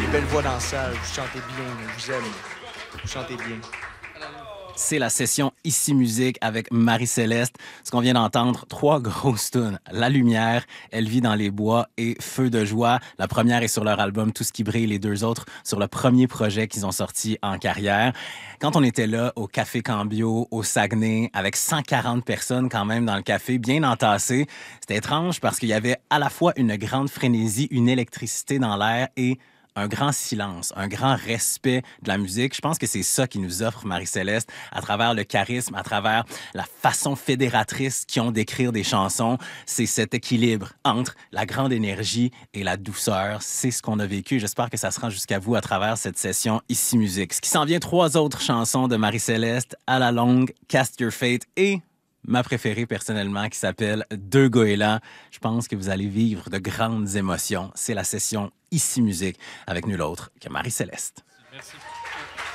des belles voix dans la salle. Vous chantez bien, on vous aime. Vous chantez bien. C'est la session Ici Musique avec Marie-Céleste. Ce qu'on vient d'entendre, 3 grosses tunes. La lumière, Elle vit dans les bois et Feu de joie. La première est sur leur album Tout ce qui brille, les 2 autres sur le premier projet qu'ils ont sorti en carrière. Quand on était là au Café Cambio, au Saguenay, avec 140 personnes quand même dans le café, bien entassées, c'était étrange parce qu'il y avait à la fois une grande frénésie, une électricité dans l'air et un grand silence, un grand respect de la musique. Je pense que c'est ça qui nous offre Marie-Céleste à travers le charisme, à travers la façon fédératrice qu'ils ont d'écrire des chansons. C'est cet équilibre entre la grande énergie et la douceur. C'est ce qu'on a vécu. J'espère que ça se rend jusqu'à vous à travers cette session Ici Musique. Ce qui s'en vient, 3 autres chansons de Marie-Céleste, À la longue, Cast Your Fate et ma préférée personnellement qui s'appelle Deux goélands. Je pense que vous allez vivre de grandes émotions. C'est la session Ici Musique avec nul autre que Marie-Céleste. Merci.